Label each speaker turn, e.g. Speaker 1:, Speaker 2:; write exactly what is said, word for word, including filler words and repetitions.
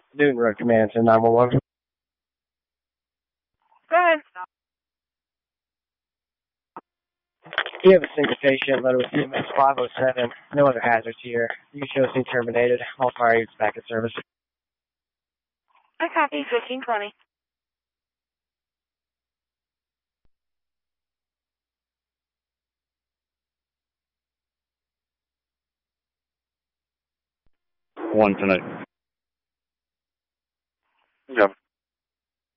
Speaker 1: Newton Road Command to nine one one.
Speaker 2: Go ahead.
Speaker 1: You have a single patient, letter with C M S five oh seven. No other hazards here. You show scene terminated. All fire units back in service.
Speaker 2: I copy fifteen twenty.
Speaker 3: One tonight.
Speaker 4: Yeah.